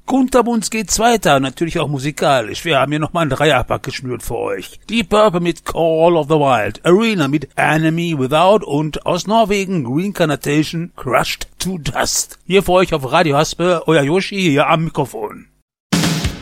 Kunterbund geht's weiter, natürlich auch musikalisch. Wir haben hier nochmal einen Dreierpack geschnürt für euch. Deep Purple mit Call of the Wild, Arena mit Enemy Without und aus Norwegen Reincarnation Crushed to Dust. Hier für euch auf Radio Haspe, euer Yoshi hier am Mikrofon.